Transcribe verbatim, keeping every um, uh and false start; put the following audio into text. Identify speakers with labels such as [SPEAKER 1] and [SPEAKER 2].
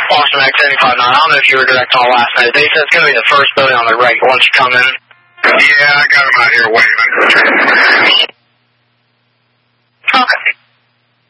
[SPEAKER 1] Boston X seventy-five nine. I don't know if you were direct on last night. They said it's going to be the first building on the right once you come in.
[SPEAKER 2] Yeah, I got him out here waving.